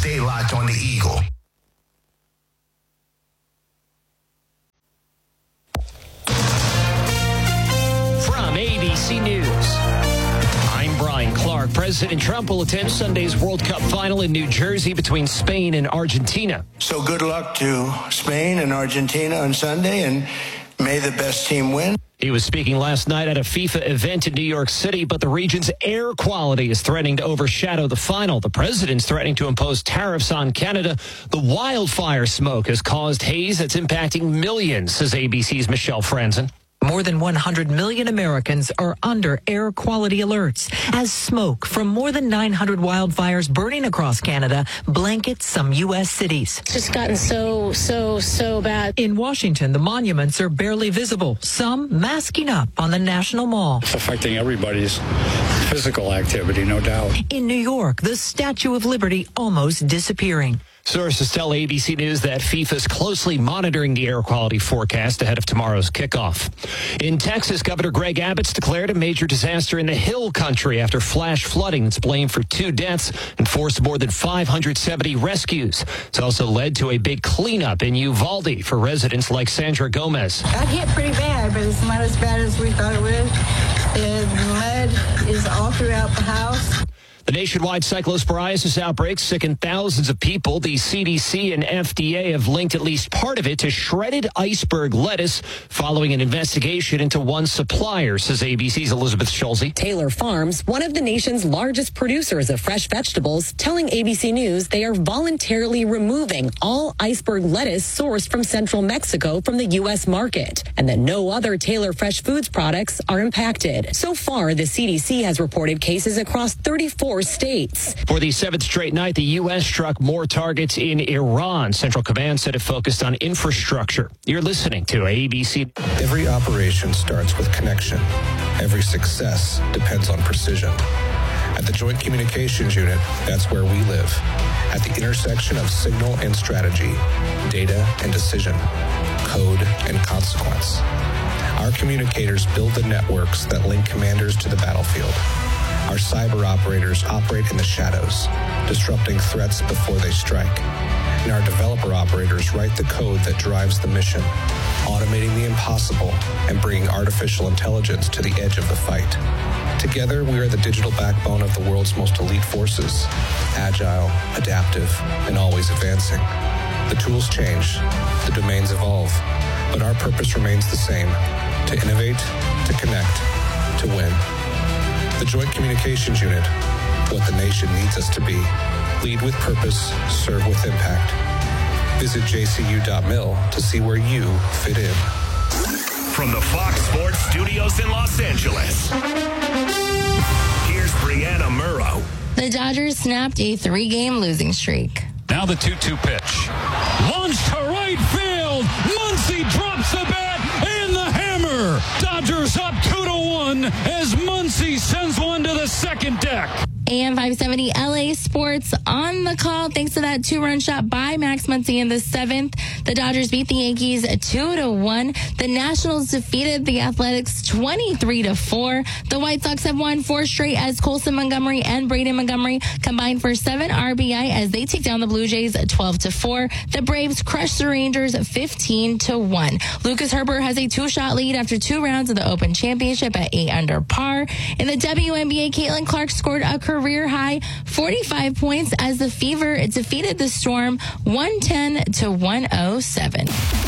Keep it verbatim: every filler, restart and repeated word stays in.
Stay locked on the Eagle. From A B C News, I'm Brian Clark. President Trump will attend Sunday's World Cup final in New Jersey between Spain and Argentina. So good luck to Spain and Argentina on Sunday, and may the best team win. He was speaking last night at a FIFA event in New York City, but the region's air quality is threatening to overshadow the final. The president's threatening to impose tariffs on Canada. The wildfire smoke has caused haze that's impacting millions, says A B C's Michelle Franzen. More than one hundred million Americans are under air quality alerts as smoke from more than nine hundred wildfires burning across Canada blankets some U S cities. It's just gotten so, so, so bad. In Washington, the monuments are barely visible, some masking up on the National Mall. It's affecting everybody's physical activity, no doubt. In New York, the Statue of Liberty almost disappearing. Sources tell A B C News that FIFA's closely monitoring the air quality forecast ahead of tomorrow's kickoff. In Texas, Governor Greg Abbott's declared a major disaster in the Hill Country after flash flooding that's blamed for two deaths and forced more than five hundred seventy rescues. It's also led to a big cleanup in Uvalde for residents like Sandra Gomez. Got hit pretty bad, but it's not as bad as we thought it would. The mud is all throughout the house. The nationwide cyclosporiasis outbreak sickened thousands of people. The C D C and F D A have linked at least part of it to shredded iceberg lettuce following an investigation into one supplier, says A B C's Elizabeth Schulze. Taylor Farms, one of the nation's largest producers of fresh vegetables, telling A B C News they are voluntarily removing all iceberg lettuce sourced from central Mexico from the U S market, and that no other Taylor Fresh Foods products are impacted. So far, the C D C has reported cases across thirty-four states. For the seventh straight night, the U S struck more targets in Iran. Central Command said it focused on infrastructure. You're listening to A B C. Every operation starts with connection. Every success depends on precision. At the Joint Communications Unit, that's where we live. At the intersection of signal and strategy, data and decision, code and consequence. Our communicators build the networks that link commanders to the battlefield. Our cyber operators operate in the shadows, disrupting threats before they strike. And our developer operators write the code that drives the mission, automating the impossible and bringing artificial intelligence to the edge of the fight. Together, we are the digital backbone of the world's most elite forces, agile, adaptive, and always advancing. The tools change, the domains evolve, but our purpose remains the same: to innovate, to connect, to win. The Joint Communications Unit, what the nation needs us to be. Lead with purpose, serve with impact. Visit j c u dot mil to see where you fit in. From the Fox Sports Studios in Los Angeles, here's Brianna Murrow. The Dodgers snapped a three-game losing streak. Now the two two pitch. Launched to right field. Muncy drops the bat and the hammer. Dodgers up two to one as Muncy sends one to the second deck. A M five seventy L A Sports on the call thanks to that two-run shot by Max Muncy in the seventh. The Dodgers beat the Yankees two to one. The Nationals defeated the Athletics twenty-three to four. The White Sox have won four straight as Colson Montgomery and Braden Montgomery combined for seven R B I as they take down the Blue Jays twelve to four. The Braves crushed the Rangers fifteen to one. Lucas Herbert has a two-shot lead after two rounds of the Open Championship at eight under par. In the W N B A, Caitlin Clark scored a career high forty-five points as the Fever defeated the Storm one ten to one oh seven.